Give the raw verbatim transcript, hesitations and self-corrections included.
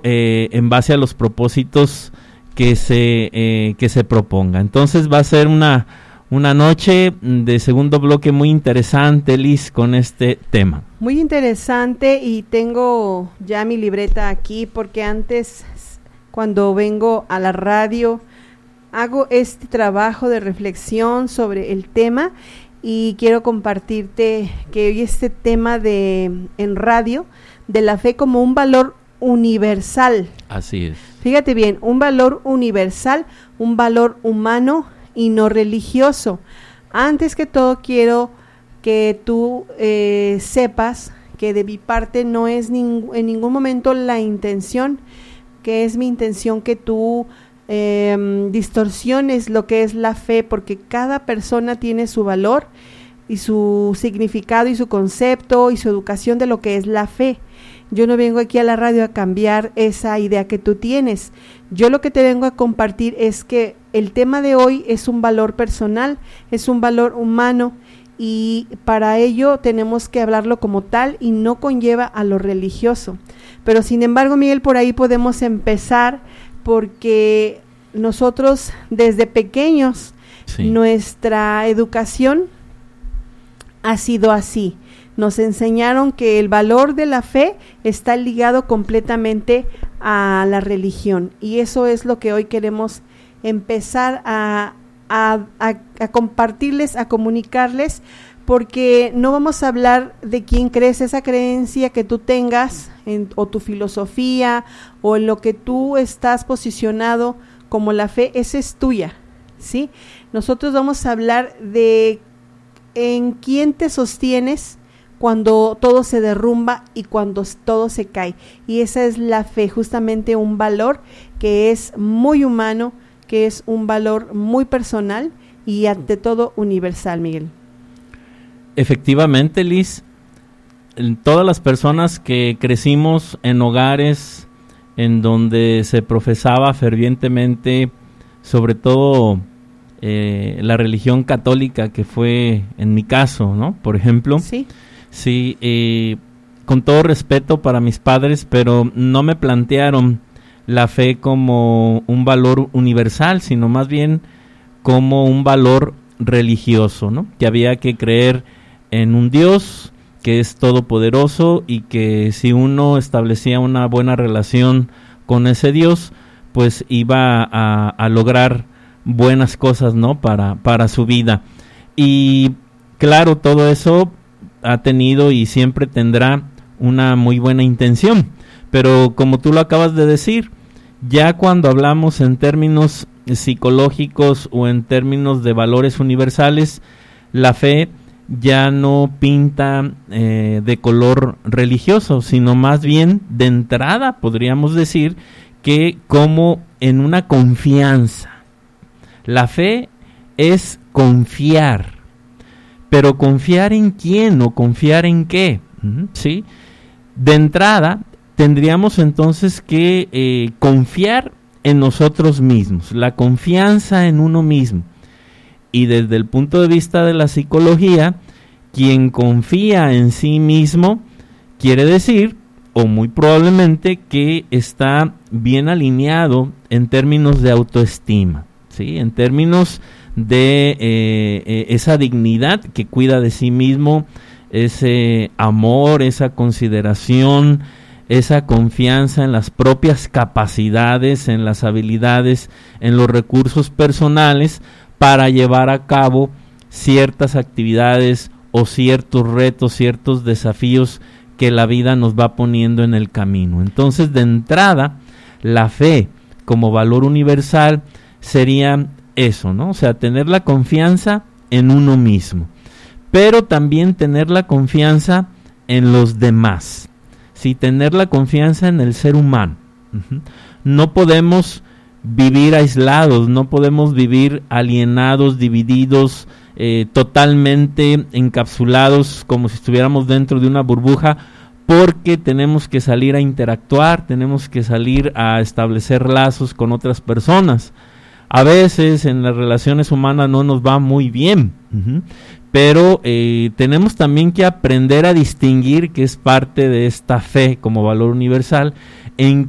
eh, en base a los propósitos que se, eh, que se proponga. Entonces va a ser una, una noche de segundo bloque muy interesante, Liz, con este tema. Muy interesante, y tengo ya mi libreta aquí porque antes, cuando vengo a la radio, hago este trabajo de reflexión sobre el tema, y quiero compartirte que hoy este tema de en radio de la fe como un valor universal. Así es. Fíjate bien, un valor universal, un valor humano y no religioso. Antes que todo quiero que tú eh, sepas que de mi parte no es ning- en ningún momento la intención, que es mi intención que tú eh, distorsiones lo que es la fe, porque cada persona tiene su valor y su significado y su concepto y su educación de lo que es la fe. Yo no vengo aquí a la radio a cambiar esa idea que tú tienes. Yo lo que te vengo a compartir es que el tema de hoy es un valor personal, es un valor humano, y para ello tenemos que hablarlo como tal y no conlleva a lo religioso. Pero sin embargo, Miguel, por ahí podemos empezar, porque nosotros desde pequeños, sí, nuestra educación ha sido así. Nos enseñaron que el valor de la fe está ligado completamente a la religión, y eso es lo que hoy queremos empezar a, a, a, a compartirles, a comunicarles, porque no vamos a hablar de quién crees, esa creencia que tú tengas en, o tu filosofía o en lo que tú estás posicionado como la fe, esa es tuya, ¿sí? Nosotros vamos a hablar de en quién te sostienes cuando todo se derrumba y cuando todo se cae, y esa es la fe, justamente un valor que es muy humano, que es un valor muy personal y ante todo universal, Miguel. Efectivamente, Liz, todas las personas que crecimos en hogares en donde se profesaba fervientemente, sobre todo eh, la religión católica, que fue en mi caso, ¿no? Por ejemplo, sí, sí, eh, con todo respeto para mis padres, pero no me plantearon la fe como un valor universal, sino más bien como un valor religioso, ¿no? Que había que creer en un Dios que es todopoderoso, y que si uno establecía una buena relación con ese Dios, pues iba a, a lograr buenas cosas, ¿no? Para, para su vida. Y claro, todo eso ha tenido y siempre tendrá una muy buena intención, pero como tú lo acabas de decir, ya cuando hablamos en términos psicológicos o en términos de valores universales, la fe ya no pinta eh, de color religioso, sino más bien de entrada podríamos decir que como en una confianza. La fe es confiar, pero ¿confiar en quién o confiar en qué? ¿Sí? De entrada tendríamos entonces que eh, confiar en nosotros mismos, la confianza en uno mismo. Y desde el punto de vista de la psicología, quien confía en sí mismo quiere decir, o muy probablemente, que está bien alineado en términos de autoestima, ¿sí? En términos de eh, eh, esa dignidad que cuida de sí mismo, ese amor, esa consideración, esa confianza en las propias capacidades, en las habilidades, en los recursos personales para llevar a cabo ciertas actividades o ciertos retos, ciertos desafíos que la vida nos va poniendo en el camino. Entonces, de entrada, la fe como valor universal sería eso, ¿no? O sea, tener la confianza en uno mismo, pero también tener la confianza en los demás, sí, tener la confianza en el ser humano. Uh-huh. No podemos vivir aislados, no podemos vivir alienados, divididos, eh, totalmente encapsulados como si estuviéramos dentro de una burbuja, porque tenemos que salir a interactuar, tenemos que salir a establecer lazos con otras personas. A veces en las relaciones humanas no nos va muy bien, uh-huh, pero eh, tenemos también que aprender a distinguir, que es parte de esta fe como valor universal, en